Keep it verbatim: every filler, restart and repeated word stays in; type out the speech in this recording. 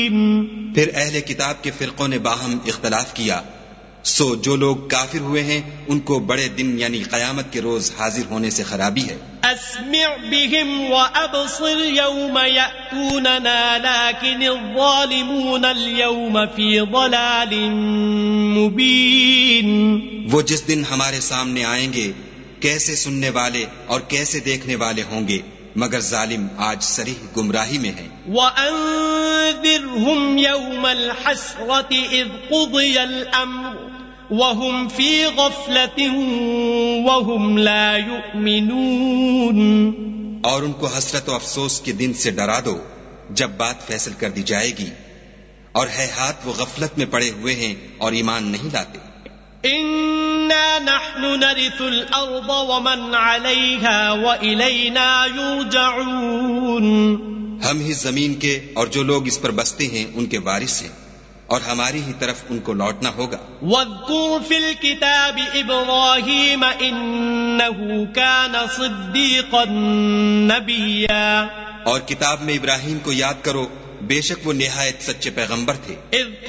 پھر اہل کتاب کے فرقوں نے باہم اختلاف کیا، سو جو لوگ کافر ہوئے ہیں ان کو بڑے دن یعنی قیامت کے روز حاضر ہونے سے خرابی ہے۔ اسمع بهم وابصر يوم يأتوننا لكن الظالمون اليوم في ضلال مبين۔ وہ جس دن ہمارے سامنے آئیں گے کیسے سننے والے اور کیسے دیکھنے والے ہوں گے، مگر ظالم آج صریح گمراہی میں ہیں۔ وَأَنذِرْهُمْ يَوْمَ الْحَسْرَةِ إِذْ قُضِيَ الْأَمْرُ وَهُمْ فِي غَفْلَةٍ وَهُمْ لَا يُؤْمِنُونَ۔ اور ان کو حسرت و افسوس کے دن سے ڈرا دو جب بات فیصل کر دی جائے گی، اور ہے ہاتھ وہ غفلت میں پڑے ہوئے ہیں اور ایمان نہیں لاتے۔ إِنَّا نَحْنُ نَرِثُ الْأَرْضَ وَمَنْ عَلَيْهَا وَإِلَيْنَا يُرْجَعُونَ۔ ہم ہی زمین کے اور جو لوگ اس پر بستے ہیں ان کے وارث ہیں، اور ہماری ہی طرف ان کو لوٹنا ہوگا۔ وَاذْكُرْ فِي الْكِتَابِ إِبْرَاهِيمَ إِنَّهُ كَانَ صِدِّيقًا نَبِيًّا۔ اور کتاب میں ابراہیم کو یاد کرو، بے شک وہ نہایت سچے پیغمبر تھے۔ اذ